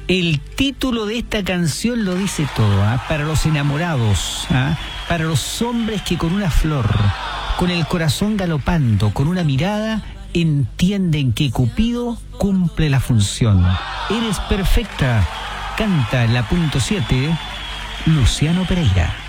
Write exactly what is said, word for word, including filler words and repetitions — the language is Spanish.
El título de esta canción lo dice todo, ¿eh? Para los enamorados, ¿eh? Para los hombres que con una flor, con el corazón galopando, con una mirada, entienden que Cupido cumple la función. Eres perfecta, canta la punto siete, Luciano Pereira.